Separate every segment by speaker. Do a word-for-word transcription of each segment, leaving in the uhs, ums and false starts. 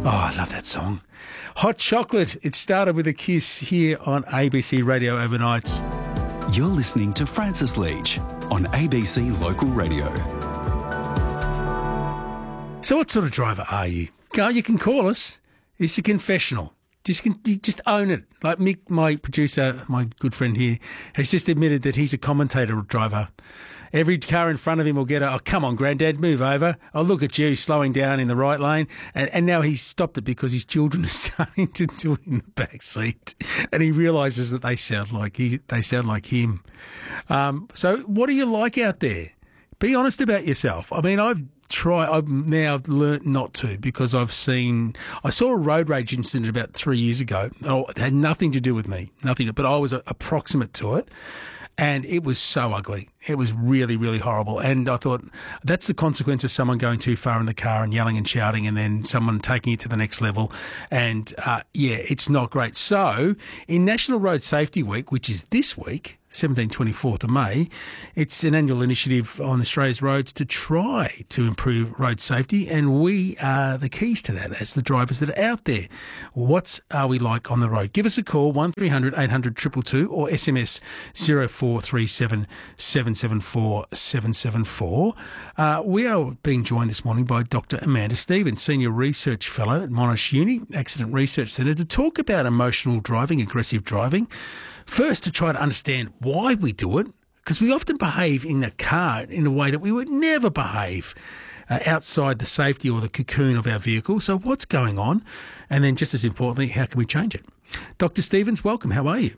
Speaker 1: Oh, I love that song. Hot Chocolate. It started with a kiss here on A B C Radio Overnights.
Speaker 2: You're listening to Francis Leach on A B C Local Radio.
Speaker 1: So what sort of driver are you? Go, you can call us. It's a confessional. Just, just own it. Like Mick, my producer, my good friend here, has just admitted that he's a commentator driver. Every car in front of him will get a, oh, come on, Granddad, move over. Oh, look at you slowing down in the right lane. And, and now he's stopped it because his children are starting to do it in the back seat. And he realises that they sound like he, they sound like him. Um, so what do you like out there? Be honest about yourself. I mean, I've tried, I've now learnt not to because I've seen, I saw a road rage incident about three years ago. Oh, it had nothing to do with me, nothing, but I was approximate to it. And it was so ugly. It was really, really horrible. And I thought that's the consequence of someone going too far in the car and yelling and shouting and then someone taking it to the next level. And, uh, yeah, it's not great. So in National Road Safety Week, which is this week, seventeenth, twenty-fourth of May, it's an annual initiative on Australia's roads to try to improve road safety. And we are the keys to that as the drivers that are out there. What are we like on the road? Give us a call, one three hundred eight hundred two two two, or S M S zero four three seven seven seven four seven seven four. Uh, we are being joined this morning by Doctor Amanda Stevens, Senior Research Fellow at Monash Uni Accident Research Centre, to talk about emotional driving, aggressive driving. First, to try to understand why we do it, because we often behave in the car in a way that we would never behave uh, outside the safety or the cocoon of our vehicle. So what's going on? And then just as importantly, how can we change it? Doctor Stevens, welcome. How are you?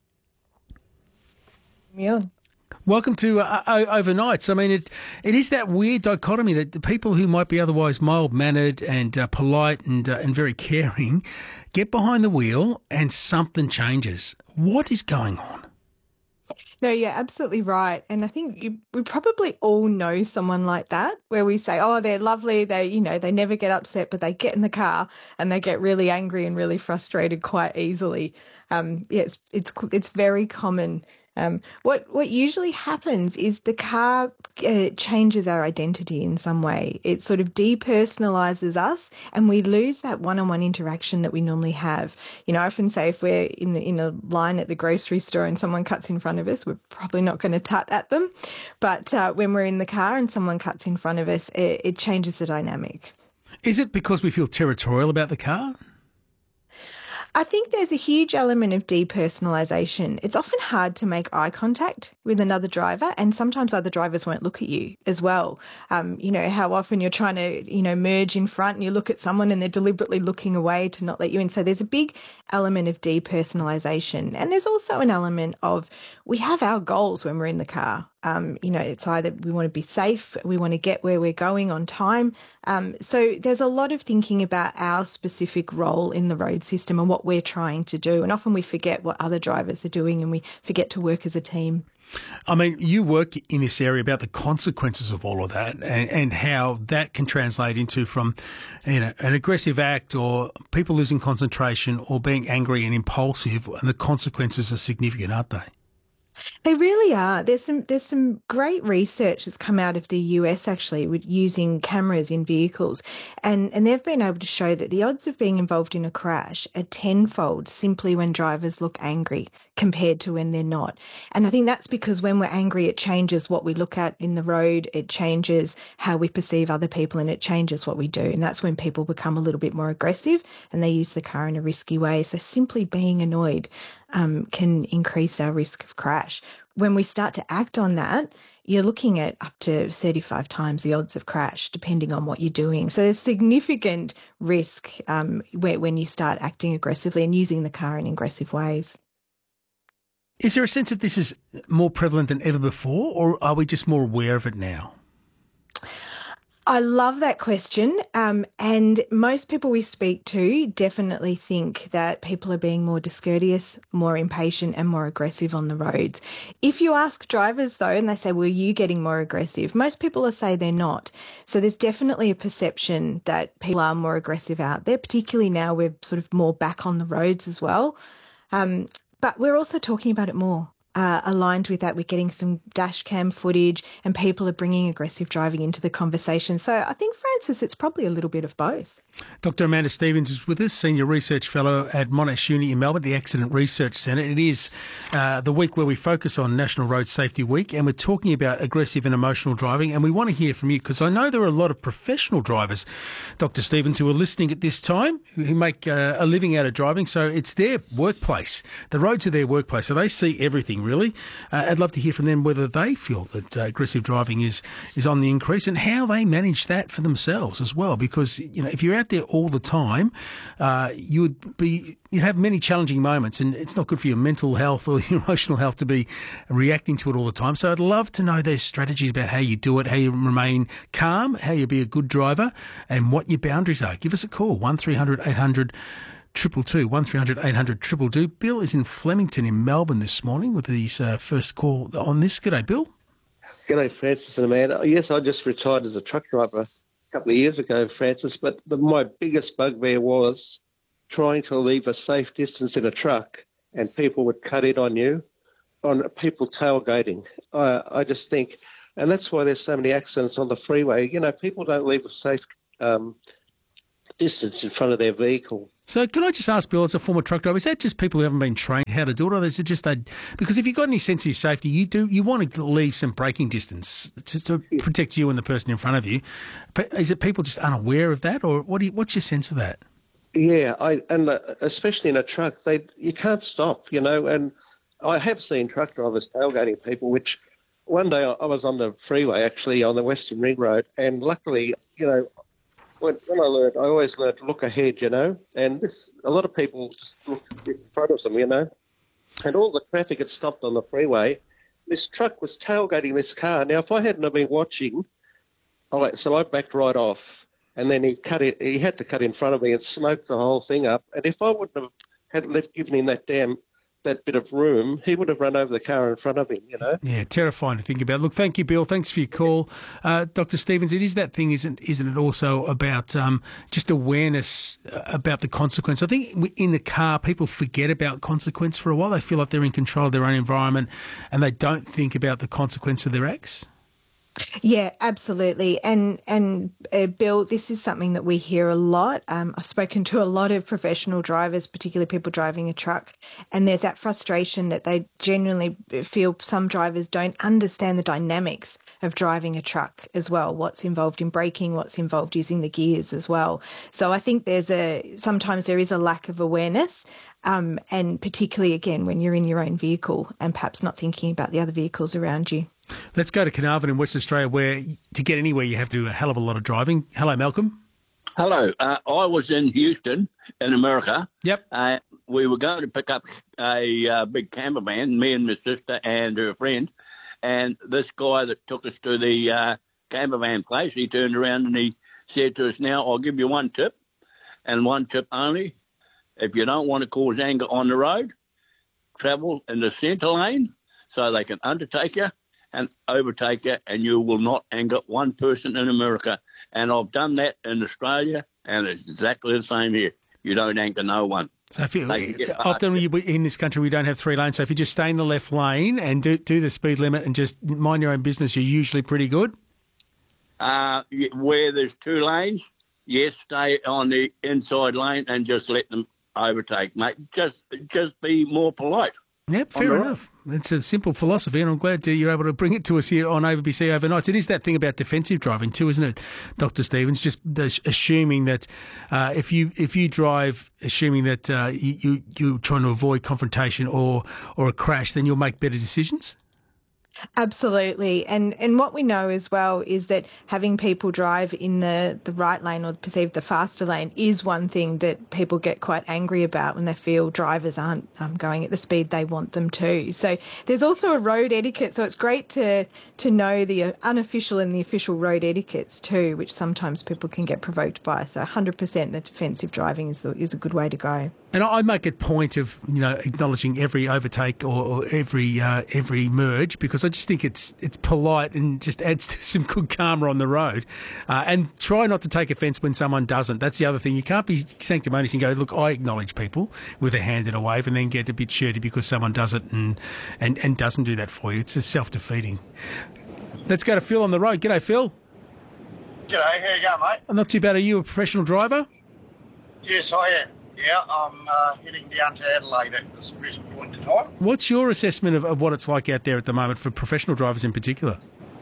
Speaker 3: Yeah.
Speaker 1: Welcome to uh, o- Overnights. I mean, it it is that weird dichotomy that the people who might be otherwise mild-mannered and uh, polite and uh, and very caring get behind the wheel and something changes. What is going on?
Speaker 3: No, you're absolutely right. And I think you, we probably all know someone like that, where we say, oh, they're lovely. They, you know, they never get upset, but they get in the car and they get really angry and really frustrated quite easily. Um, yeah, it's, it's, it's very common. Um, what what usually happens is the car uh, changes our identity in some way. It sort of depersonalizes us, and we lose that one-on-one interaction that we normally have. You know, I often say if we're in in a line at the grocery store and someone cuts in front of us, we're probably not going to tut at them. But uh, when we're in the car and someone cuts in front of us, it, it changes the dynamic.
Speaker 1: Is it because we feel territorial about the car?
Speaker 3: I think there's a huge element of depersonalisation. It's often hard to make eye contact with another driver, and sometimes other drivers won't look at you as well. Um, you know, how often you're trying to, you know, merge in front and you look at someone and they're deliberately looking away to not let you in. So there's a big element of depersonalisation. And there's also an element of we have our goals when we're in the car. Um, you know, it's either we want to be safe, we want to get where we're going on time. Um, so there's a lot of thinking about our specific role in the road system and what we're trying to do. And often we forget what other drivers are doing and we forget to work as a team.
Speaker 1: I mean, you work in this area about the consequences of all of that and, and how that can translate into from, you know, an aggressive act or people losing concentration or being angry and impulsive, and the consequences are significant, aren't they?
Speaker 3: They really are. There's some there's some great research that's come out of the U S actually with using cameras in vehicles, and, and they've been able to show that the odds of being involved in a crash are tenfold simply when drivers look angry compared to when they're not. And I think that's because when we're angry, it changes what we look at in the road, it changes how we perceive other people, and it changes what we do. And that's when people become a little bit more aggressive and they use the car in a risky way. So simply being annoyed um, can increase our risk of crash. When we start to act on that, you're looking at up to thirty-five times the odds of crash, depending on what you're doing. So there's significant risk um, where, when you start acting aggressively and using the car in aggressive ways.
Speaker 1: Is there a sense that this is more prevalent than ever before, or are we just more aware of it now?
Speaker 3: I love that question. Um, and most people we speak to definitely think that people are being more discourteous, more impatient and more aggressive on the roads. If you ask drivers, though, and they say, well, are you getting more aggressive? Most people will say they're not. So there's definitely a perception that people are more aggressive out there, particularly now we're sort of more back on the roads as well. Um, but we're also talking about it more. uh, aligned with that, we're getting some dash cam footage and people are bringing aggressive driving into the conversation. So I think, Francis, it's probably a little bit of both.
Speaker 1: Doctor Amanda Stevens is with us, Senior Research Fellow at Monash Uni in Melbourne, the Accident Research Centre. It is uh, the week where we focus on National Road Safety Week, and we're talking about aggressive and emotional driving, and we want to hear from you because I know there are a lot of professional drivers, Doctor Stevens, who are listening at this time, who make uh, a living out of driving, so it's their workplace. The roads are their workplace, so they see everything, really. Uh, I'd love to hear from them whether they feel that uh, aggressive driving is, is on the increase and how they manage that for themselves as well, because, you know, if you're out there all the time, uh, you would be you'd have many challenging moments, and it's not good for your mental health or your emotional health to be reacting to it all the time. So I'd love to know their strategies about how you do it, how you remain calm, how you be a good driver, and what your boundaries are. Give us a call, one three hundred eight hundred two two two, one three hundred eight hundred two two two. Bill is in Flemington in Melbourne this morning with his uh, first call on this. G'day, Bill.
Speaker 4: G'day, Francis and Amanda. Yes, I just retired as a truck driver a couple of years ago, Francis, but the, my biggest bugbear was trying to leave a safe distance in a truck and people would cut in on you, on people tailgating. I, I just think, and that's why there's so many accidents on the freeway. You know, people don't leave a safe um, distance in front of their vehicle.
Speaker 1: So can I just ask, Bill, as a former truck driver, is that just people who haven't been trained how to do it, or is it just they? Because if you've got any sense of your safety, you do you want to leave some braking distance to, to protect you and the person in front of you. But is it people just unaware of that, or what? Do you, what's your sense of that?
Speaker 4: Yeah, I and uh, especially in a truck, they you can't stop, you know. And I have seen truck drivers tailgating people. Which one day I was on the freeway, actually on the Western Ring Road, and luckily, you know. When, when I learned, I always learned to look ahead, you know, and this a lot of people just look in front of them, you know, and all the traffic had stopped on the freeway. This truck was tailgating this car. Now, if I hadn't have been watching, I, so I backed right off, and then he cut it. He had to cut in front of me and smoked the whole thing up. And if I wouldn't have had left, given him that damn that bit of room, he would have run over the car in front of him, you know.
Speaker 1: Yeah, terrifying to think about. Look, thank you, Bill. Thanks for your call. Uh, Doctor Stevens, it is that thing, isn't isn't it, also about um, just awareness about the consequence? I think in the car, people forget about consequence for a while. They feel like they're in control of their own environment and they don't think about the consequence of their acts.
Speaker 3: Yeah, absolutely. And, and uh, Bill, this is something that we hear a lot. Um, I've spoken to a lot of professional drivers, particularly people driving a truck, and there's that frustration that they genuinely feel some drivers don't understand the dynamics of driving a truck as well, what's involved in braking, what's involved using the gears as well. So I think there's a, sometimes there is a lack of awareness. Um, and particularly, again, when you're in your own vehicle and perhaps not thinking about the other vehicles around you.
Speaker 1: Let's go to Carnarvon in West Australia, where to get anywhere you have to do a hell of a lot of driving. Hello, Malcolm.
Speaker 5: Hello. Uh, I was in Houston in America.
Speaker 1: Yep.
Speaker 5: Uh, we were going to pick up a uh, big camper van, me and my sister and her friend. And this guy that took us to the uh, camper van place, he turned around and he said to us, now, I'll give you one tip, and one tip only. If you don't want to cause anger on the road, travel in the centre lane so they can undertake you and overtake you, and you will not anger one person in America. And I've done that in Australia, and it's exactly the same here. You don't anger no one.
Speaker 1: So if you, often you, in this country we don't have three lanes, so if you just stay in the left lane and do, do the speed limit and just mind your own business, you're usually pretty good?
Speaker 5: Uh, where there's two lanes, yes, stay on the inside lane and just let them overtake, mate. Just just be more polite.
Speaker 1: Yep, fair enough. It's a simple philosophy, and I'm glad you're able to bring it to us here on A B C Overnights. It is that thing about defensive driving too, isn't it, Doctor Stevens? Just assuming that uh, if you if you drive, assuming that uh, you you're trying to avoid confrontation or or a crash, then you'll make better decisions.
Speaker 3: Absolutely. And and what we know as well is that having people drive in the, the right lane or perceived the faster lane is one thing that people get quite angry about when they feel drivers aren't um, going at the speed they want them to. So there's also a road etiquette. So it's great to to know the unofficial and the official road etiquettes too, which sometimes people can get provoked by. So one hundred percent that defensive driving is, is a good way to go.
Speaker 1: And I make a point of, you know, acknowledging every overtake or, or every uh, every merge, because I just think it's it's polite and just adds to some good karma on the road. Uh, and try not to take offence when someone doesn't. That's the other thing. You can't be sanctimonious and go, look, I acknowledge people with a hand and a wave, and then get a bit shirty because someone does it and, and, and doesn't do that for you. It's just self-defeating. Let's go to Phil on the road. G'day, Phil.
Speaker 6: G'day, how you going, mate?
Speaker 1: I'm not too bad. Are you a professional driver?
Speaker 6: Yes, I am. Yeah, I'm uh, heading down to Adelaide at this present point in time.
Speaker 1: What's your assessment of, of what it's like out there at the moment for professional drivers in particular?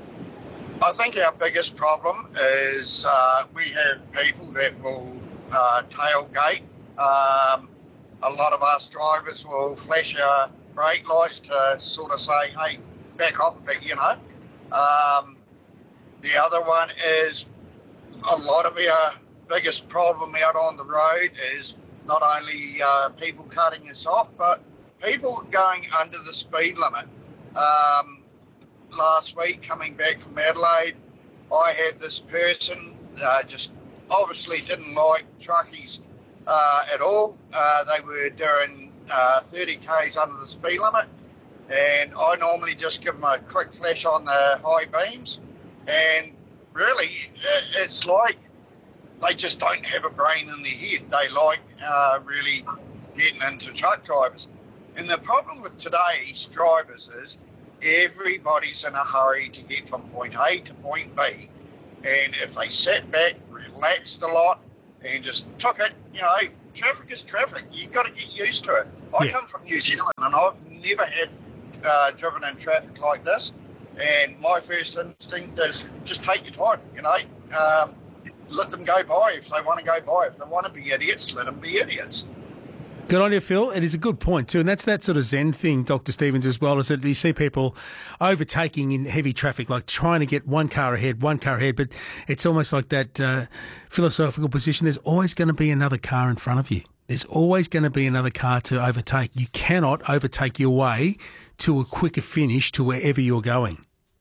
Speaker 6: I think our biggest problem is uh, we have people that will uh, tailgate. Um, a lot of us drivers will flash our brake lights to sort of say, hey, back off a bit, you know. Um, the other one is a lot of our biggest problem out on the road is not only uh, people cutting us off, but people going under the speed limit. Um, last week, coming back from Adelaide, I had this person uh, just obviously didn't like truckies uh, at all. Uh, they were doing uh, thirty kays under the speed limit, and I normally just give them a quick flash on the high beams, and really it's like they just don't have a brain in their head. They like uh, really getting into truck drivers. And the problem with today's drivers is everybody's in a hurry to get from point A to point B. And if they sat back, relaxed a lot, and just took it, you know, traffic is traffic. You've got to get used to it. I
Speaker 1: Yeah.
Speaker 6: come from New Zealand, and I've never had uh, driven in traffic like this. And my first instinct is just take your time, you know. Um, let them go by if they want to go by. If they want to be idiots, let them be idiots.
Speaker 1: Good on you, Phil. It is a good point too, and that's that sort of Zen thing, Doctor Stevens, as well, is that you see people overtaking in heavy traffic, like trying to get one car ahead, one car ahead, but it's almost like that uh, philosophical position. There's always going to be another car in front of you. There's always going to be another car to overtake. You cannot overtake your way to a quicker finish to wherever you're going.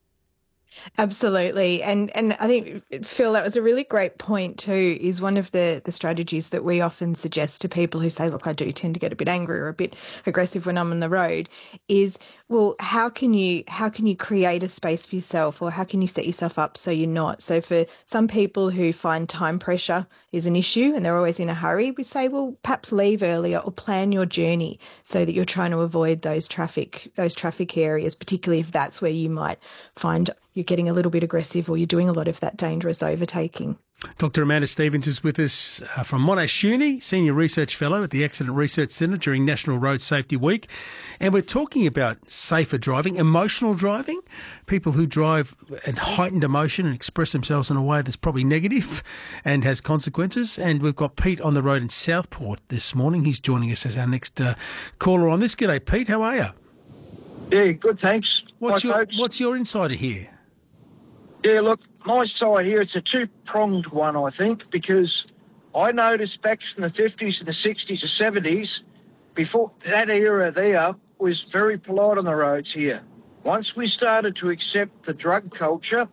Speaker 3: Absolutely. And and I think, Phil, that was a really great point too, is one of the, the strategies that we often suggest to people who say, look, I do tend to get a bit angry or a bit aggressive when I'm on the road, is, well, how can you how can you create a space for yourself, or how can you set yourself up so you're not? So for some people who find time pressure is an issue and they're always in a hurry, we say, well, perhaps leave earlier or plan your journey so that you're trying to avoid those traffic those traffic areas, particularly if that's where you might find you're getting a little bit aggressive or you're doing a lot of that dangerous overtaking.
Speaker 1: Doctor Amanda Stevens is with us uh, from Monash Uni, Senior Research Fellow at the Accident Research Centre during National Road Safety Week. And we're talking about safer driving, emotional driving, people who drive at heightened emotion and express themselves in a way that's probably negative and has consequences. And we've got Pete on the road in Southport this morning. He's joining us as our next uh, caller on this. G'day, Pete. How are you?
Speaker 7: Yeah, good, thanks.
Speaker 1: What's
Speaker 7: Hi,
Speaker 1: your
Speaker 7: folks.
Speaker 1: What's your insider here?
Speaker 7: Yeah, look, my side here, it's a two-pronged one, I think, because I noticed back in the fifties and the sixties and seventies, before that era there, was very polite on the roads here. Once we started to accept the drug culture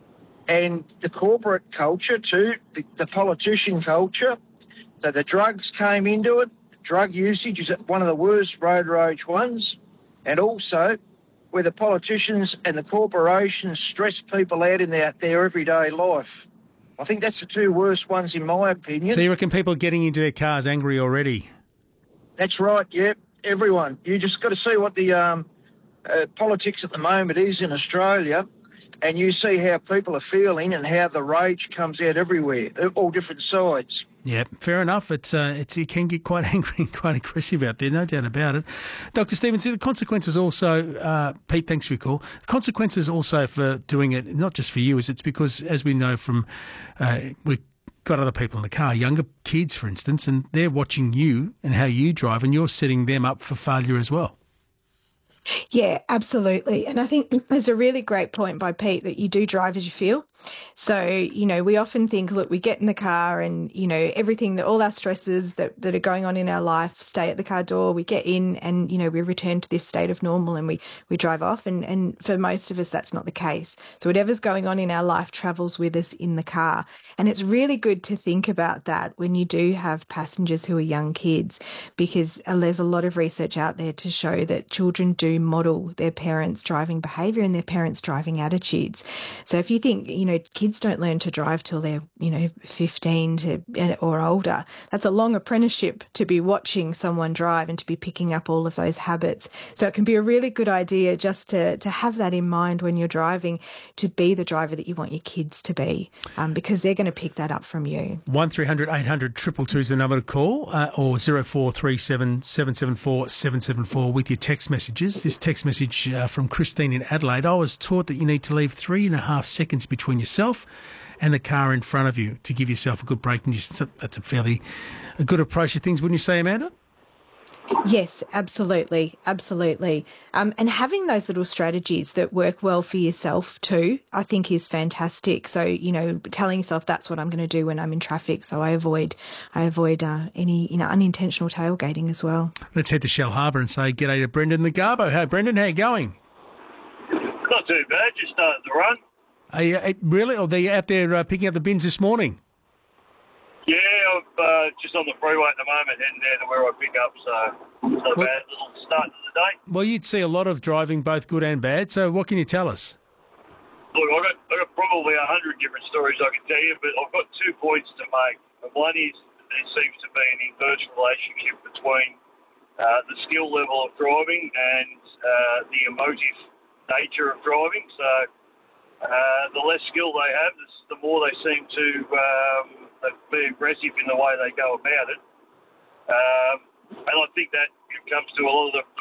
Speaker 7: and the corporate culture too, the, the politician culture, so the drugs came into it. Drug usage is one of the worst road rage ones, and also where the politicians and the corporations stress people out in their, their everyday life. I think that's the two worst ones in my opinion.
Speaker 1: So you reckon people are getting into their cars angry already?
Speaker 7: That's right, yeah, everyone. You just got to see what the um, uh, politics at the moment is in Australia, and you see how people are feeling and how the rage comes out everywhere, all different sides.
Speaker 1: Yeah, fair enough. It's uh, it's it can get quite angry and quite aggressive out there, no doubt about it. Doctor Stevens, the consequences also, uh, Pete, thanks for your call. The consequences also for doing it, not just for you, is it's because, as we know from, uh, we've got other people in the car, younger kids, for instance, and they're watching you and how you drive, and you're setting them up for failure as well.
Speaker 3: Yeah, absolutely. And I think there's a really great point by Pete that you do drive as you feel. So, you know, we often think, look, we get in the car and, you know, everything that all our stresses that, that are going on in our life stay at the car door. We get in and, you know, we return to this state of normal and we, we drive off. And, and for most of us, that's not the case. So whatever's going on in our life travels with us in the car. And it's really good to think about that when you do have passengers who are young kids, because there's a lot of research out there to show that children do to model their parents' driving behaviour and their parents' driving attitudes. So if you think, you know, kids don't learn to drive till they're, you know, fifteen to, or older, that's a long apprenticeship to be watching someone drive and to be picking up all of those habits. So it can be a really good idea just to, to have that in mind when you're driving, to be the driver that you want your kids to be, um, because they're going to pick that up from you.
Speaker 1: one three hundred eight hundred two two two is the number to call, uh, or zero four three seven seven seven four seven seven four with your text messages. This text message uh, from Christine in Adelaide: I was taught that you need to leave three and a half seconds between yourself and the car in front of you to give yourself a good braking distance. That's a fairly a good approach to things, wouldn't you say, Amanda?
Speaker 3: Yes, absolutely, absolutely. Um, and having those little strategies that work well for yourself too, I think is fantastic. So, you know, telling yourself that's what I'm going to do when I'm in traffic, so I avoid, I avoid uh, any, you know, unintentional tailgating as well.
Speaker 1: Let's head to Shell Harbour and say g'day to Brendan the Garbo. Hey, Brendan, how you going?
Speaker 8: Not too bad. Just started the run.
Speaker 1: Are you, uh, really? Or are you out there uh, picking up the bins this morning?
Speaker 8: Yeah, I'm uh, just on the freeway at the moment, heading there to where I pick up, so it's not a
Speaker 1: Well-
Speaker 8: bad little start to the day.
Speaker 1: Well, you'd see a lot of driving, both good and bad. So what can you tell us?
Speaker 8: Look, I've got, I've got probably a hundred different stories I can tell you, but I've got two points to make. And one is there seems to be an inverse relationship between uh, the skill level of driving and uh, the emotive nature of driving. So uh, the less skill they have, the more they seem to um, be aggressive in the way they go about it. Um, and I think that comes to a lot of the